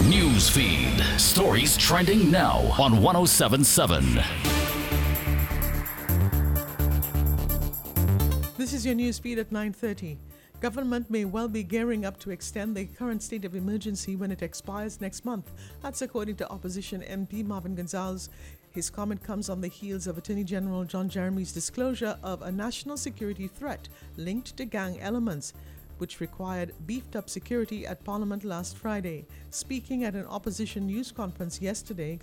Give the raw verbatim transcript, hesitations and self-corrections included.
News feed. Stories trending now on one oh seven point seven. This is your news feed at nine thirty. Government may well be gearing up to extend the current state of emergency when it expires next month. That's according to opposition M P Marvin Gonzalez. His comment comes on the heels of Attorney General John Jeremy's disclosure of a national security threat linked to gang elements, which required beefed-up security at Parliament last Friday. Speaking at an opposition news conference yesterday,